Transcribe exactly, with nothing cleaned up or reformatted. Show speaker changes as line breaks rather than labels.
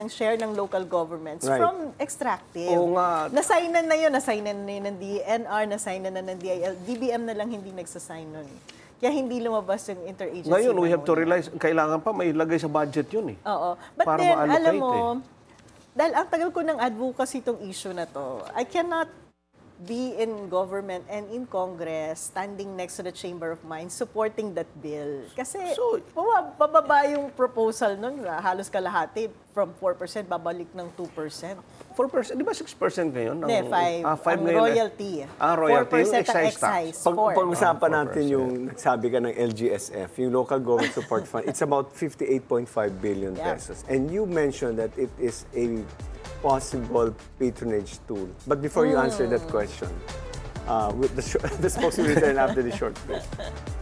ang share ng local governments
Right.
from extractive.
Oo nga.
Nasaynan na yun, nasaynan na yun ng D N R, nasaynan na ng D I L. D B M na lang hindi nagsasign nun. Kaya hindi lumabas yung interagency.
Ngayon, we have to
memo.
realize, kailangan pa may ilagay sa budget yun eh.
Oo. But
Para
then,
ma-allocate
alam mo,
eh.
dahil ang tagal ko ng advocacy itong issue na to, I cannot be in government and in Congress, standing next to the Chamber of Mines, supporting that bill. Kasi
So-
bawa- bababa yung proposal nun, ah, halos kalahati, from four percent, babalik ng two percent.
four percent, di ba six percent ngayon?
Hindi,
Ang-
five.
Ah, five
Ang
ngayon.
royalty.
Ah, royalty.
four percent
Yung
ang
excise tax.
excise.
Pag,
four.
pag-usapan
Ah,
natin yung nagsabi ka ng L G S F, yung Local Government Support Fund, it's about fifty-eight point five billion
Yeah.
pesos. And you mentioned that it is a possible patronage tool. But before you answer that question, uh, with the, short, the spokesman return after the short break.